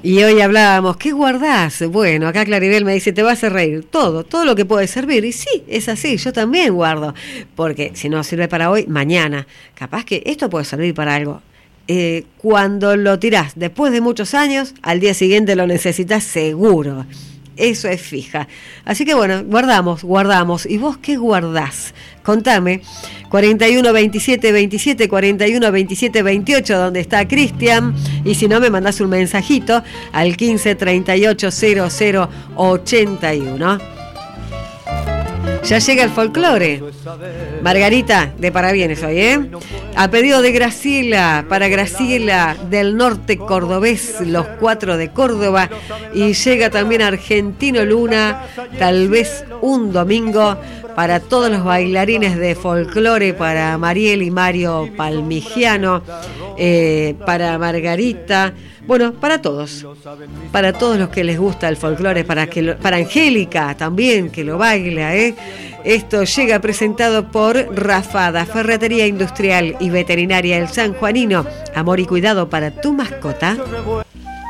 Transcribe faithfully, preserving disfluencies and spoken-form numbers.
Y hoy hablábamos, ¿qué guardás? Bueno, acá Claribel me dice, te vas a reír. Todo, todo lo que puede servir. Y sí, es así, yo también guardo. Porque si no sirve para hoy, mañana. Capaz que esto puede servir para algo. Eh, cuando lo tirás después de muchos años, al día siguiente lo necesitas seguro. Eso es fija. Así que bueno, guardamos, guardamos. ¿Y vos qué guardás? Contame. cuarenta y uno veintisiete veintisiete, cuarenta y uno veintisiete veintiocho, donde está Cristian. Y si no, me mandás un mensajito al quince treinta y ocho cero cero ochenta y uno. Ya llega el folclore. Margarita, de parabienes hoy, ¿eh? A pedido de Graciela, para Graciela del norte cordobés, los cuatro de Córdoba. Y llega también Argentino Luna, tal vez un domingo, para todos los bailarines de folclore, para Mariel y Mario Palmigiano, eh, para Margarita, bueno, para todos, para todos los que les gusta el folclore, para que lo, para Angélica también, que lo baila, ¿eh? Esto llega presentado por Rafada, Ferretería Industrial y Veterinaria El San Juanino. Amor y cuidado para tu mascota.